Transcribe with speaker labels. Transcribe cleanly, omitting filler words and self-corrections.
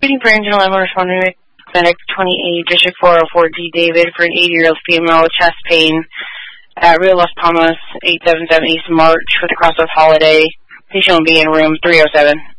Speaker 1: Speeding for engine 11, responding to medic 28, District 404D David for an 80-year-old female with chest pain at Rio Las Palmas, 877 East March with a cross of Holiday. Patient will be in room 307.